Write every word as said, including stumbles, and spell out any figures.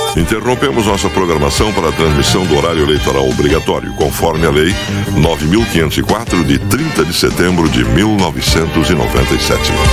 Interrompemos nossa programação para a transmissão do horário eleitoral obrigatório, conforme a Lei nove mil quinhentos e quatro, de trinta de setembro de mil novecentos e noventa e sete.